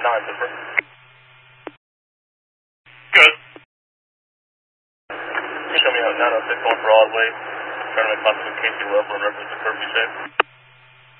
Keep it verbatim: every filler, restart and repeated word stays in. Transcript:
nine, Super. Good. You show me out nine oh six on Broadway. Trying to make contact with Casey Weber in reference to curfew shape.